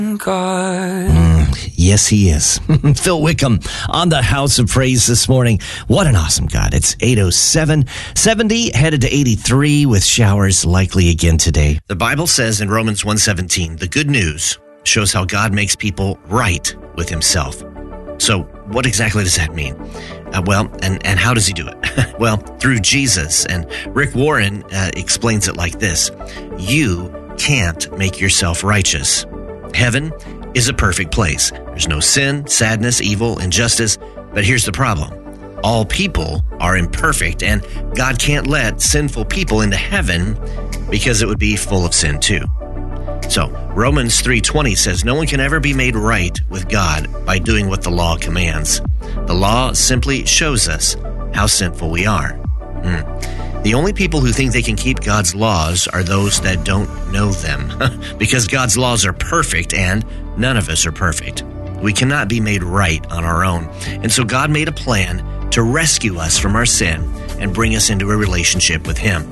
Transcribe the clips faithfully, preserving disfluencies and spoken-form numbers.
God. Mm, yes, he is. Phil Wickham on the House of Praise this morning. What an awesome God. It's eight oh seven, seventy, headed to eighty-three with showers likely again today. The Bible says in Romans one seventeen, the good news shows how God makes people right with himself. So what exactly does that mean? Uh, well, and, and how does he do it? Well, through Jesus. And Rick Warren uh, explains it like this. You can't make yourself righteous. Heaven is a perfect place. There's no sin, sadness, evil, injustice. But here's the problem. All people are imperfect, and God can't let sinful people into heaven because it would be full of sin too. So Romans three twenty says no one can ever be made right with God by doing what the law commands. The law simply shows us how sinful we are. Hmm. The only people who think they can keep God's laws are those that don't know them, because God's laws are perfect and none of us are perfect. We cannot be made right on our own. And so God made a plan to rescue us from our sin and bring us into a relationship with Him.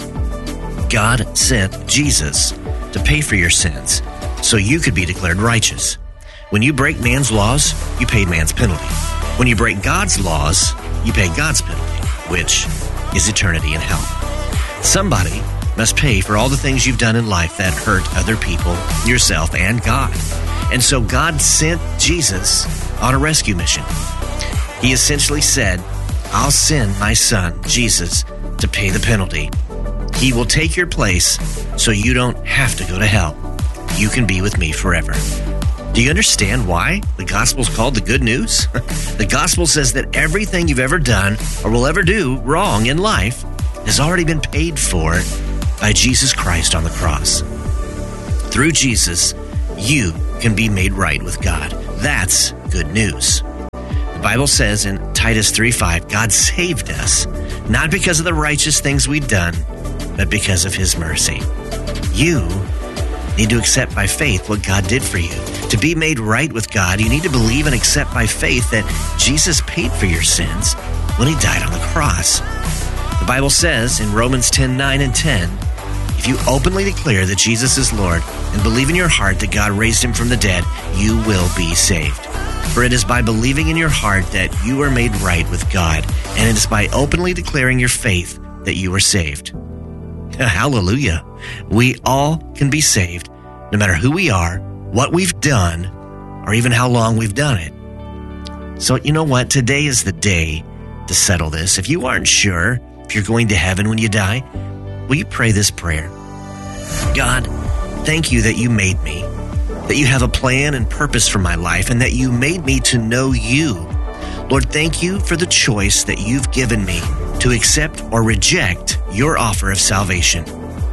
God sent Jesus to pay for your sins so you could be declared righteous. When you break man's laws, you pay man's penalty. When you break God's laws, you pay God's penalty, which is eternity in hell. Somebody must pay for all the things you've done in life that hurt other people, yourself, and God. And so God sent Jesus on a rescue mission. He essentially said, I'll send my son, Jesus, to pay the penalty. He will take your place so you don't have to go to hell. You can be with me forever. Do you understand why the gospel is called the good news? The gospel says that everything you've ever done or will ever do wrong in life has already been paid for by Jesus Christ on the cross. Through Jesus, you can be made right with God. That's good news. The Bible says in Titus three five, God saved us, not because of the righteous things we'd done, but because of His mercy. You need to accept by faith what God did for you. To be made right with God, you need to believe and accept by faith that Jesus paid for your sins when He died on the cross. The Bible says in Romans ten nine and ten, if you openly declare that Jesus is Lord and believe in your heart that God raised Him from the dead, you will be saved. For it is by believing in your heart that you are made right with God, and it is by openly declaring your faith that you are saved. Hallelujah. We all can be saved, no matter who we are, what we've done, or even how long we've done it. So you know what? Today is the day to settle this. If you aren't sure if you're going to heaven when you die, will you pray this prayer? God, thank you that you made me, that you have a plan and purpose for my life, and that you made me to know you. Lord, thank you for the choice that you've given me to accept or reject your offer of salvation.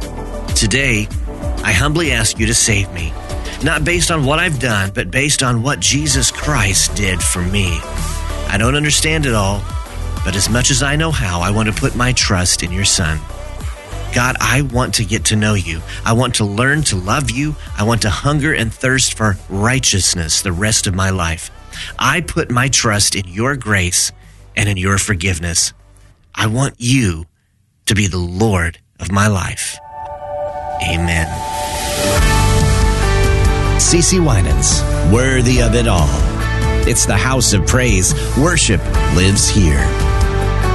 Today, I humbly ask you to save me, not based on what I've done, but based on what Jesus Christ did for me. I don't understand it all, but as much as I know how, I want to put my trust in your Son. God, I want to get to know you. I want to learn to love you. I want to hunger and thirst for righteousness the rest of my life. I put my trust in your grace and in your forgiveness. I want you to be the Lord of my life. Amen. CeCe Winans, worthy of it all. It's the House of Praise. Worship lives here.